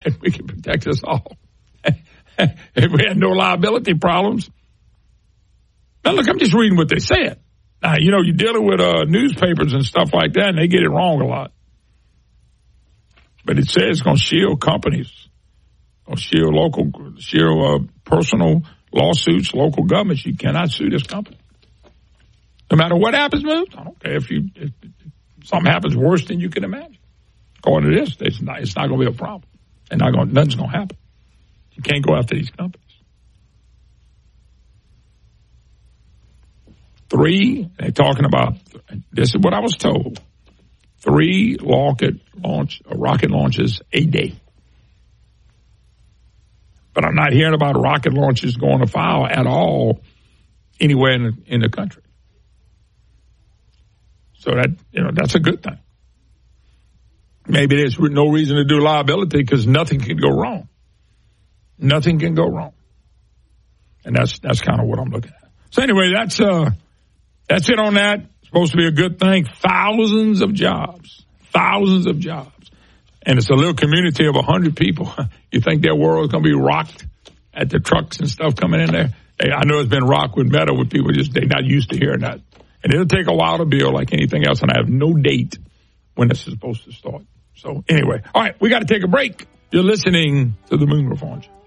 and we can protect us all. If we had no liability problems. Now, look, I'm just reading what they said. Now, you know, you're dealing with newspapers and stuff like that, and they get it wrong a lot. But it says it's going to shield companies, or shield personal lawsuits, local governments. You cannot sue this company. No matter what happens, I don't care if something happens worse than you can imagine. According to this, it's not going to be a problem. Nothing's going to happen. You can't go after these companies. 3, they're talking about, this is what I was told, 3 rocket launches a day. But I'm not hearing about rocket launches going afoul at all anywhere in the country. So that's a good thing. Maybe there's no reason to do liability because nothing can go wrong. Nothing can go wrong. And that's kind of what I'm looking at. So anyway, that's it on that. It's supposed to be a good thing. Thousands of jobs. And it's a little community of 100 people. You think their world is going to be rocked at the trucks and stuff coming in there? I know it's been rocked with metal with people they're not used to hearing that. And it'll take a while to build like anything else. And I have no date when this is supposed to start. So anyway, all right, we got to take a break. You're listening to the Moon Reform Show.